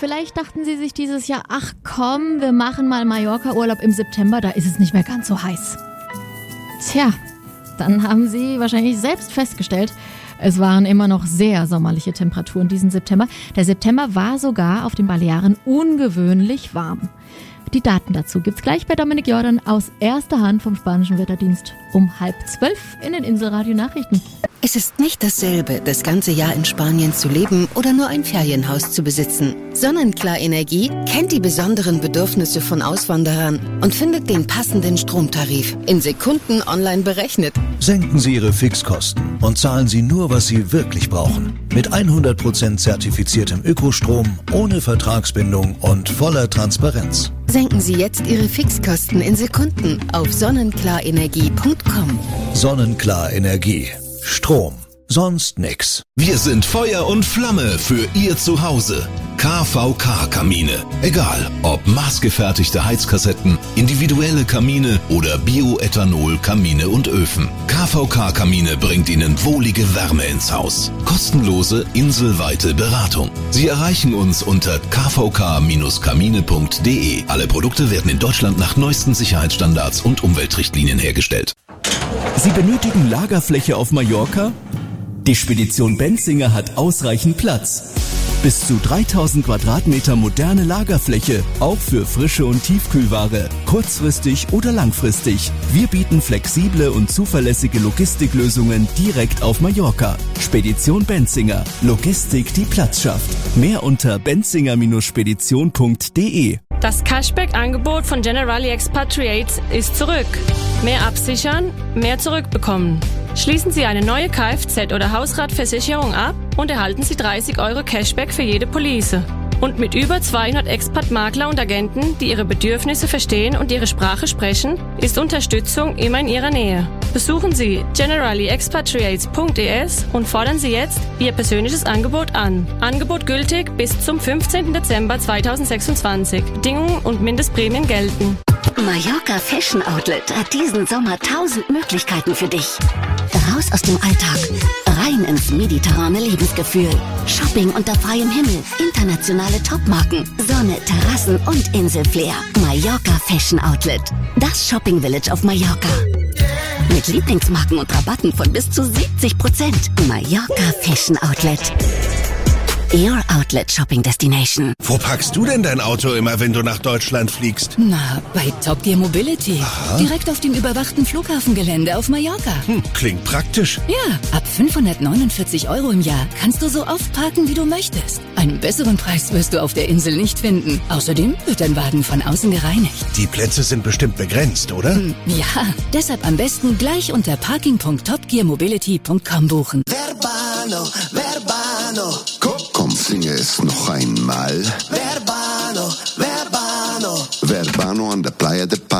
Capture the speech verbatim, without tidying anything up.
vielleicht dachten Sie sich dieses Jahr, ach komm, wir machen mal Mallorca-Urlaub im September, da ist es nicht mehr ganz so heiß. Tja, dann haben Sie wahrscheinlich selbst festgestellt, es waren immer noch sehr sommerliche Temperaturen diesen September. Der September war sogar auf den Balearen ungewöhnlich warm. Die Daten dazu gibt's gleich bei Dominik Jordan aus erster Hand vom Spanischen Wetterdienst um halb zwölf in den Inselradio-Nachrichten. Es ist nicht dasselbe, das ganze Jahr in Spanien zu leben oder nur ein Ferienhaus zu besitzen. Sonnenklar Energie kennt die besonderen Bedürfnisse von Auswanderern und findet den passenden Stromtarif in Sekunden online berechnet. Senken Sie Ihre Fixkosten und zahlen Sie nur, was Sie wirklich brauchen. Mit hundert Prozent zertifiziertem Ökostrom, ohne Vertragsbindung und voller Transparenz. Senken Sie jetzt Ihre Fixkosten in Sekunden auf sonnenklar-energie punkt com. Sonnenklar Energie. Strom. Sonst nix. Wir sind Feuer und Flamme für Ihr Zuhause. K V K-Kamine. Egal, ob maßgefertigte Heizkassetten, individuelle Kamine oder Bioethanol-Kamine und Öfen. K V K-Kamine bringt Ihnen wohlige Wärme ins Haus. Kostenlose, inselweite Beratung. Sie erreichen uns unter k v k Bindestrich kamine punkt d e. Alle Produkte werden in Deutschland nach neuesten Sicherheitsstandards und Umweltrichtlinien hergestellt. Sie benötigen Lagerfläche auf Mallorca? Die Spedition Benzinger hat ausreichend Platz. Bis zu dreitausend Quadratmeter moderne Lagerfläche, auch für frische und Tiefkühlware, kurzfristig oder langfristig. Wir bieten flexible und zuverlässige Logistiklösungen direkt auf Mallorca. Spedition Benzinger. Logistik, die Platz schafft. Mehr unter benzinger Bindestrich spedition punkt d e. Das Cashback-Angebot von Generali Expatriates ist zurück. Mehr absichern, mehr zurückbekommen. Schließen Sie eine neue Kfz- oder Hausratversicherung ab und erhalten Sie dreißig Euro Cashback für jede Police. Und mit über zweihundert Expat-Makler und Agenten, die Ihre Bedürfnisse verstehen und Ihre Sprache sprechen, ist Unterstützung immer in Ihrer Nähe. Besuchen Sie generali expatriates punkt e s und fordern Sie jetzt Ihr persönliches Angebot an. Angebot gültig bis zum fünfzehnten Dezember zweitausendsechsundzwanzig. Bedingungen und Mindestprämien gelten. Mallorca Fashion Outlet hat diesen Sommer tausend Möglichkeiten für dich. Raus aus dem Alltag, rein ins mediterrane Lebensgefühl. Shopping unter freiem Himmel, internationale Topmarken, Sonne, Terrassen und Inselflair. Mallorca Fashion Outlet, das Shopping Village auf Mallorca. Mit Lieblingsmarken und Rabatten von bis zu siebzig Prozent. Mallorca Fashion Outlet. Your Outlet Shopping Destination. Wo parkst du denn dein Auto immer, wenn du nach Deutschland fliegst? Na, bei Top Gear Mobility. Aha. Direkt auf dem überwachten Flughafengelände auf Mallorca. Hm, klingt praktisch. Ja, ab fünfhundertneunundvierzig Euro im Jahr kannst du so oft parken, wie du möchtest. Einen besseren Preis wirst du auf der Insel nicht finden. Außerdem wird dein Wagen von außen gereinigt. Die Plätze sind bestimmt begrenzt, oder? Hm, ja, deshalb am besten gleich unter parking punkt top gear mobility punkt com buchen. Verbano, Verbano. Komm, komm, singe es noch einmal. Verbano, Verbano. Verbano an der Playa de Palma.